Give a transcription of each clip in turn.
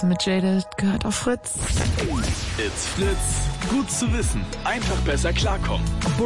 Mit Jaded gehört auf Fritz. It's Fritz. Gut zu wissen. Einfach besser klarkommen.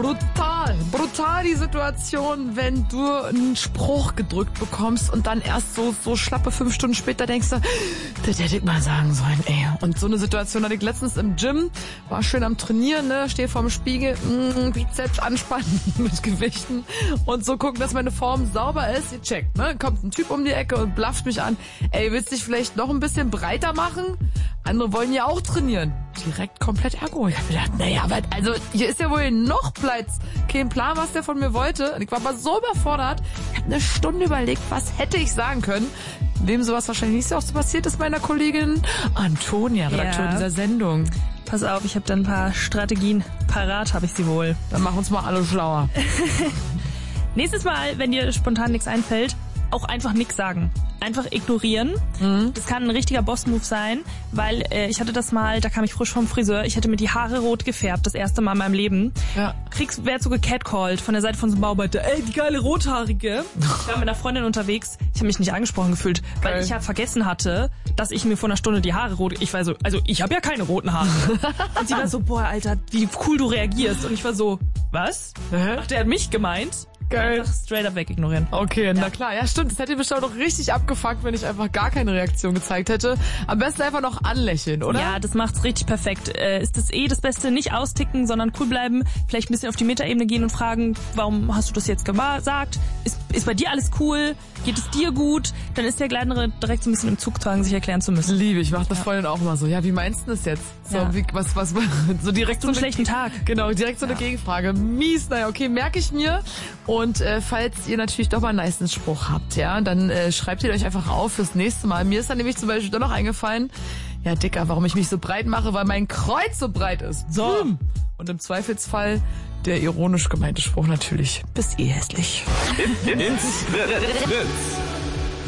Brutal die Situation, wenn du einen Spruch gedrückt bekommst und dann erst so schlappe 5 Stunden später denkst du, das hätte ich mal sagen sollen, ey. Und so eine Situation hatte ich letztens im Gym, war schön am Trainieren, ne, stehe vorm Spiegel, Bizeps anspannen mit Gewichten und so gucken, dass meine Form sauber ist. Ihr checkt, ne, kommt ein Typ um die Ecke und blafft mich an, ey, willst du dich vielleicht noch ein bisschen breiter machen? Andere wollen ja auch trainieren. Direkt komplett Ergo. Ich hab gedacht, naja, aber also hier ist ja wohl noch Platz. Kein Plan, was der von mir wollte. Und ich war mal so überfordert. Ich habe eine Stunde überlegt, was hätte ich sagen können. Wem sowas wahrscheinlich nicht so oft passiert ist, meiner Kollegin Antonia, Redakteurin dieser Sendung. Pass auf, ich habe da ein paar Strategien parat, habe ich sie wohl. Dann mach uns mal alle schlauer. Nächstes Mal, wenn dir spontan nichts einfällt, auch einfach nichts sagen. Einfach ignorieren. Das kann ein richtiger Boss-Move sein, weil ich hatte das mal, da kam ich frisch vom Friseur, ich hätte mir die Haare rot gefärbt, das erste Mal in meinem Leben. Ja. Werd so gecatcalled von der Seite von so einem Bauarbeiter. Ey, die geile Rothaarige. Ich war mit einer Freundin unterwegs, ich habe mich nicht angesprochen gefühlt, weil ich ja vergessen hatte, dass ich mir vor einer Stunde die Haare rot... Ich war so, also ich habe ja keine roten Haare. Und sie war so, boah, Alter, wie cool du reagierst. Und ich war so, was? Ach, der hat mich gemeint? Geil. Einfach straight up weg ignorieren. Okay, na klar. Ja, stimmt. Das hätte bestimmt auch richtig abgefuckt, wenn ich einfach gar keine Reaktion gezeigt hätte. Am besten einfach noch anlächeln, oder? Ja, das macht's richtig perfekt. Ist das das Beste? Nicht austicken, sondern cool bleiben. Vielleicht ein bisschen auf die Metaebene gehen und fragen, warum hast du das jetzt gesagt? Ist bei dir alles cool? Geht es dir gut? Dann ist der Kleinere direkt so ein bisschen im Zugzwang, sich erklären zu müssen. Liebe, ich mach das Freundin auch immer so. Ja, wie meinst du das jetzt? So, Ja. was, so direkt So einen schlechten Tag. Genau, direkt so eine Gegenfrage. Mies, naja, okay, merke ich mir. Und falls ihr natürlich doch mal einen nicen Spruch habt, ja, dann schreibt ihr euch einfach auf fürs nächste Mal. Mir ist dann nämlich zum Beispiel doch noch eingefallen, ja, Dicker, warum ich mich so breit mache, weil mein Kreuz so breit ist. So. Und im Zweifelsfall der ironisch gemeinte Spruch natürlich. Bist eh hässlich. It's Fritz.